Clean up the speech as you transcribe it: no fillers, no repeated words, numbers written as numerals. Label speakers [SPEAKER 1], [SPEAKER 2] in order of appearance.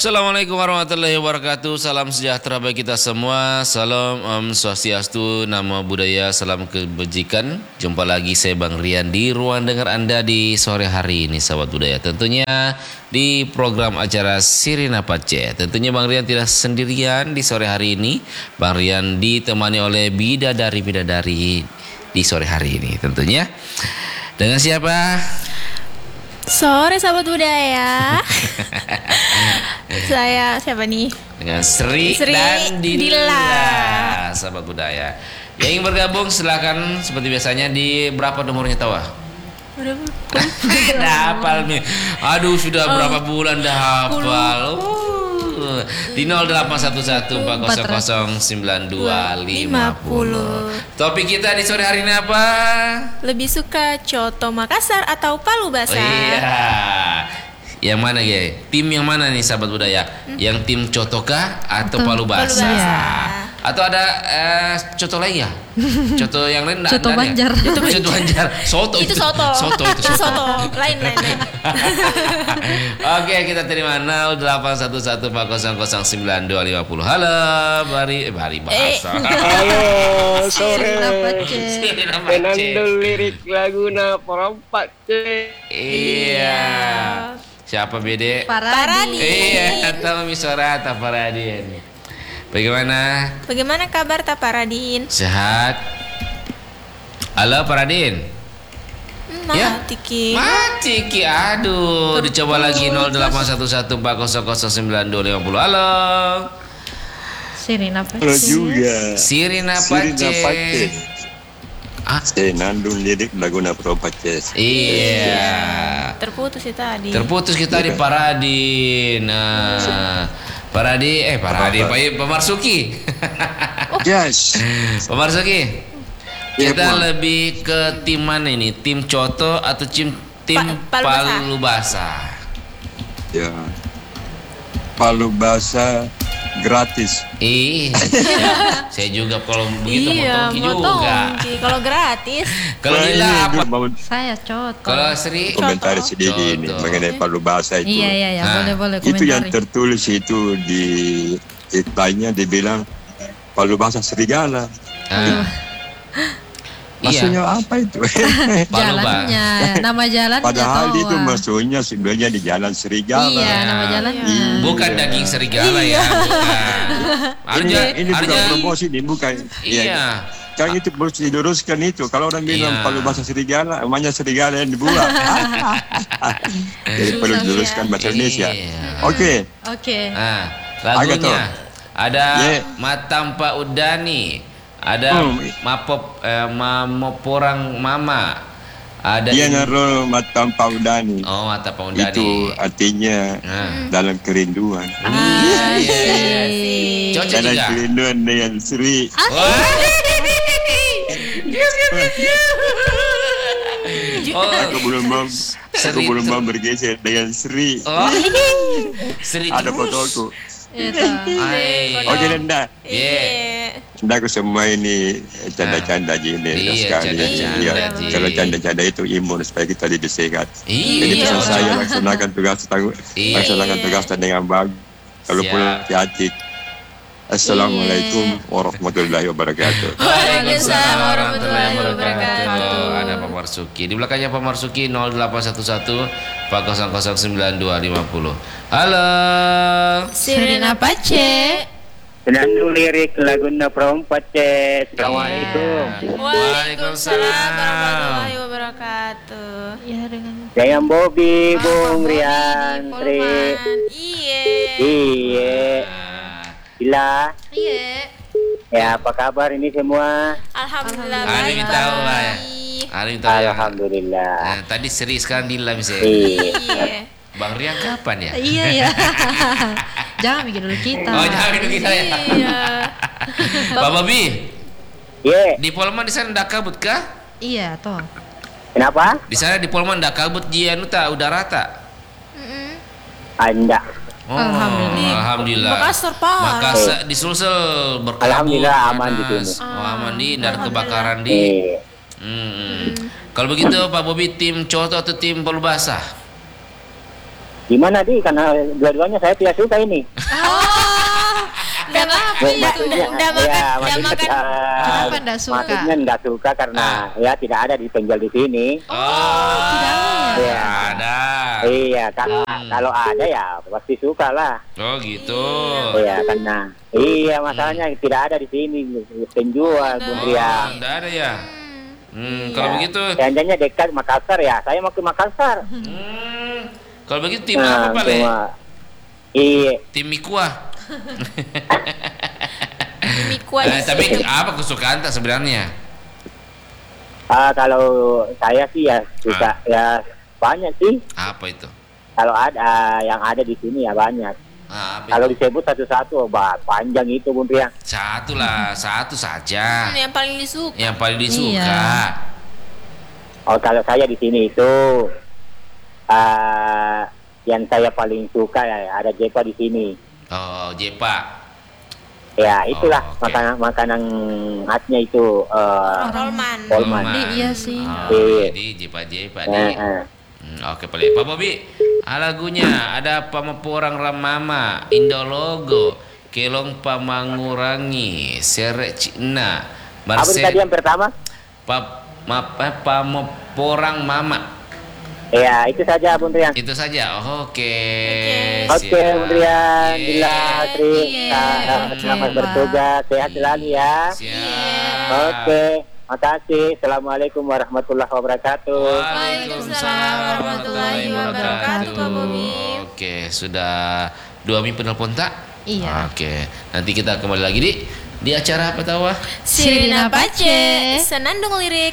[SPEAKER 1] Assalamualaikum warahmatullahi wabarakatuh. Salam sejahtera bagi kita semua. Salam Om Swastiastu, Namo Buddhaya, salam kebajikan. Jumpa lagi saya Bang Rian di ruang dengar Anda di sore hari ini, sahabat budaya. Tentunya di program acara Sirina Pace. Tentunya Bang Rian tidak sendirian di sore hari ini. Bang Rian ditemani oleh bidadari-bidadari di sore hari ini. Tentunya dengan siapa?
[SPEAKER 2] Sore sahabat budaya. Saya siapa nih?
[SPEAKER 1] Dengan Sri dan Dila, sahabat budaya. Yang ingin bergabung silakan seperti biasanya di berapa nomornya tahu?
[SPEAKER 2] Berapa?
[SPEAKER 1] Dah hafal nih. Aduh, sudah berapa bulan dah hafal. Di 081140092550. Topik kita di sore hari ini apa?
[SPEAKER 2] Lebih suka coto Makassar atau palu basah?
[SPEAKER 1] Iya. Yang mana ya? Tim yang mana nih sahabat budaya? Yang tim cotoka atau palu basah? Atau ada coto lain ya? Coto yang lain enggak ada.
[SPEAKER 3] Coto Banjar.
[SPEAKER 1] Coto Banjar. Soto
[SPEAKER 2] Itu soto.
[SPEAKER 1] Soto itu
[SPEAKER 2] Soto. Lain.
[SPEAKER 1] Oke, kita terima 081140092550. Halo, Bari bahasa.
[SPEAKER 4] Halo, sore.
[SPEAKER 1] Sirina Pace.
[SPEAKER 4] Penandul lirik laguna perempat C.
[SPEAKER 1] Iya. Siapa Bede?
[SPEAKER 2] Paradi.
[SPEAKER 1] Iya, atau Misora atau Paradin. Bagaimana
[SPEAKER 2] kabar Taparadin?
[SPEAKER 1] Sehat? Halo Paradin.
[SPEAKER 2] Mati Ki.
[SPEAKER 1] Mati Ki. Aduh, dicoba lagi 081140092550. Halo.
[SPEAKER 3] Sirina Pace.
[SPEAKER 4] Halo juga.
[SPEAKER 1] Sirina Pace.
[SPEAKER 4] Penandul lirik laguna perempat C.
[SPEAKER 1] Iya.
[SPEAKER 2] Terputus ya tadi.
[SPEAKER 1] Terputus kita di Paradin. Nah, Paradi, Pak Marsuki.
[SPEAKER 4] Yes.
[SPEAKER 1] Pak Marsuki.
[SPEAKER 4] Iya,
[SPEAKER 1] Kita
[SPEAKER 4] Bang.
[SPEAKER 1] lebih ke tim mana ini? Tim coto atau tim palu basah?
[SPEAKER 4] Ya. Palu basah gratis.
[SPEAKER 1] Saya juga kalau begitu
[SPEAKER 2] Iya,
[SPEAKER 1] motongki juga.
[SPEAKER 2] Kalau gratis.
[SPEAKER 1] Kalau Lila apa?
[SPEAKER 3] Saya coto.
[SPEAKER 1] Kalau Sri?
[SPEAKER 4] Komentari sedikit ini
[SPEAKER 1] Coto.
[SPEAKER 4] mengenai palu basah itu.
[SPEAKER 3] Iya,
[SPEAKER 1] Nah,
[SPEAKER 3] boleh
[SPEAKER 4] Itu yang
[SPEAKER 3] komentari.
[SPEAKER 4] tertulis itu di iklannya dibilang palu basah serigala.
[SPEAKER 1] Iya.
[SPEAKER 4] Maksudnya apa itu?
[SPEAKER 3] Jalannya, nama jalannya
[SPEAKER 4] Padahal
[SPEAKER 3] toh.
[SPEAKER 4] itu maksudnya sebenarnya di jalan serigala.
[SPEAKER 3] Iya, nama jalannya.
[SPEAKER 1] Bukan daging serigala ya, bukan.
[SPEAKER 4] Ini bukan promosi ini bukan.
[SPEAKER 1] Iya.
[SPEAKER 4] Kan itu harus diluruskan itu. Kalau orang bilang
[SPEAKER 1] Iya.
[SPEAKER 4] palu basah serigala, namanya serigala yang dibuat. Jadi perlu diluruskan bahasa Indonesia.
[SPEAKER 1] Iya.
[SPEAKER 4] Oke.
[SPEAKER 1] Nah, lagunya ada
[SPEAKER 4] Yeah.
[SPEAKER 1] Matampa Udani, ada Mamoporang Mama, ada
[SPEAKER 4] Dia naruh mata paudani.
[SPEAKER 1] Oh, Matampa Udani.
[SPEAKER 4] Itu artinya dalam kerinduan.
[SPEAKER 1] Iya. Cocok
[SPEAKER 4] Dalam
[SPEAKER 1] juga.
[SPEAKER 4] kerinduan dengan Sri.
[SPEAKER 1] Oh,
[SPEAKER 4] Aku belum mau bergeser dengan Sri.
[SPEAKER 1] oh. Seri
[SPEAKER 4] Ada
[SPEAKER 1] terus.
[SPEAKER 4] fotoku.
[SPEAKER 3] Itu.
[SPEAKER 1] Hai.
[SPEAKER 4] Oke, Nanda.
[SPEAKER 1] Yeah.
[SPEAKER 4] Nanda aku semua ini canda-canda gini
[SPEAKER 1] Iya,
[SPEAKER 4] sekali.
[SPEAKER 1] canda-canda,
[SPEAKER 4] Iya.
[SPEAKER 1] Ji.
[SPEAKER 4] Kalau canda-canda itu imun supaya kita lebih sehat. Jadi
[SPEAKER 1] Iya.
[SPEAKER 4] pesan saya laksanakan tugas
[SPEAKER 1] Iya.
[SPEAKER 4] laksanakan tugasnya dengan bagus. Kalau
[SPEAKER 1] Siap.
[SPEAKER 4] pulang hati. Assalamualaikum warahmatullahi wabarakatuh.
[SPEAKER 1] Waalaikumsalam
[SPEAKER 2] warahmatullahi wabarakatuh.
[SPEAKER 1] Ada Pak Marsuki. Di belakangnya Pak Marsuki 0811 40092550. Halo.
[SPEAKER 2] Sirina Pace.
[SPEAKER 5] Penandul lirik laguna perempat C. Assalamualaikum.
[SPEAKER 2] Waalaikumsalam warahmatullahi wabarakatuh.
[SPEAKER 3] Ya dengan
[SPEAKER 5] Saya Bobby, Bung
[SPEAKER 2] Bobby,
[SPEAKER 5] Rian, Tri.
[SPEAKER 2] Polman. Iya.
[SPEAKER 5] Iya. Gila.
[SPEAKER 2] Iya.
[SPEAKER 5] Ya, apa kabar ini semua?
[SPEAKER 2] Alhamdulillah.
[SPEAKER 1] Hari
[SPEAKER 2] baik,
[SPEAKER 1] tahu lah ya.
[SPEAKER 2] baik.
[SPEAKER 1] Hari tahu ya.
[SPEAKER 5] Alhamdulillah.
[SPEAKER 1] Nah, tadi Seri sekarang Dila misalnya.
[SPEAKER 5] Iya.
[SPEAKER 1] Bang Rian kapan ya?
[SPEAKER 3] Iya. Jangan mikir dulu kita.
[SPEAKER 1] Oh, jangan dulu kita ya.
[SPEAKER 2] Iya.
[SPEAKER 1] Pak Bobi,
[SPEAKER 5] Iya.
[SPEAKER 1] di Polman di sana ndak kabut kah?
[SPEAKER 3] Iya, toh.
[SPEAKER 5] Kenapa?
[SPEAKER 1] Di sana di Polman ndak kabut jianu tak udah rata.
[SPEAKER 5] Anda.
[SPEAKER 1] Oh,
[SPEAKER 3] Alhamdulillah.
[SPEAKER 1] Alhamdulillah.
[SPEAKER 2] Makassar parah.
[SPEAKER 1] Makassar di Sulsel berkabut.
[SPEAKER 5] Alhamdulillah, aman di
[SPEAKER 1] panas.
[SPEAKER 5] sini.
[SPEAKER 1] Oh, aman di, ndak ada kebakaran di.
[SPEAKER 5] Iya.
[SPEAKER 1] Kalau begitu Pak Bobi tim coto atau tim palu basah?
[SPEAKER 5] Gimana Di? Karena dua-duanya saya tidak suka ini.
[SPEAKER 2] Kenapa
[SPEAKER 5] Maksudnya,
[SPEAKER 2] Nggak makan.
[SPEAKER 3] Kenapa nggak suka?
[SPEAKER 5] Maksudnya nggak suka karena ya tidak ada dipenjual di sini.
[SPEAKER 3] tidak ada ya?
[SPEAKER 5] Iya.
[SPEAKER 1] Ada.
[SPEAKER 5] Iya, kalau ada ya pasti suka lah.
[SPEAKER 1] Oh gitu.
[SPEAKER 5] Iya, karena masalahnya tidak ada di sini penjual Bung Rian.
[SPEAKER 1] Enggak ada ya. Kalau begitu.
[SPEAKER 5] Janjinya dekat Makassar ya. Saya mau ke Makassar.
[SPEAKER 1] Kalau begitu tim apa Pale?
[SPEAKER 5] Iya.
[SPEAKER 1] Tim Mikuah.
[SPEAKER 2] Mie kuah.
[SPEAKER 1] Tapi apa kesukaan tak sebenarnya?
[SPEAKER 5] Kalau saya sih ya suka ya banyak sih.
[SPEAKER 1] Apa itu?
[SPEAKER 5] Kalau ada yang ada di sini ya banyak.
[SPEAKER 1] Apa
[SPEAKER 5] Kalau
[SPEAKER 1] itu?
[SPEAKER 5] disebut satu-satu, panjang itu Bung Rian.
[SPEAKER 1] Satu lah, satu saja.
[SPEAKER 2] Yang paling disuka.
[SPEAKER 1] Yang paling disuka.
[SPEAKER 3] Iya.
[SPEAKER 5] Oh, kalau saya di sini itu yang saya paling suka ya ada Jepa di sini.
[SPEAKER 1] Oh, Jepa.
[SPEAKER 5] Ya itulah
[SPEAKER 1] Oh, oke.
[SPEAKER 5] makanan khasnya itu
[SPEAKER 2] Rolman.
[SPEAKER 5] Polman.
[SPEAKER 3] Iya sih.
[SPEAKER 1] Oh,
[SPEAKER 5] Iya.
[SPEAKER 1] jadi Jepa
[SPEAKER 5] Eh,
[SPEAKER 1] nih.
[SPEAKER 5] eh.
[SPEAKER 1] Oke, Pale. Pak Bobi, lagunya ada Pamaporang Ramama, Indologo, Kelong Pamangurangi, Serek Cina,
[SPEAKER 5] Apa tadi yang pertama?
[SPEAKER 1] Pamaporang Mama.
[SPEAKER 5] Ya itu saja Bung Rian.
[SPEAKER 1] Itu saja. Oke.
[SPEAKER 5] Oke
[SPEAKER 1] siap.
[SPEAKER 5] Bung Rian,
[SPEAKER 1] Iya.
[SPEAKER 5] Bila, Tri, selamat
[SPEAKER 3] Oke,
[SPEAKER 5] bertugas, sehat selalu ya.
[SPEAKER 1] Siap.
[SPEAKER 5] Oke, makasih. Assalamualaikum warahmatullahi wabarakatuh.
[SPEAKER 2] Waalaikumsalam warahmatullahi wabarakatuh, Pak Bobi.
[SPEAKER 1] Oke, sudah 2 minggu penelpon tak?
[SPEAKER 3] Iya.
[SPEAKER 1] Oke, nanti kita kembali lagi di acara apa tahu?
[SPEAKER 2] Sirina Pace, senandung lirik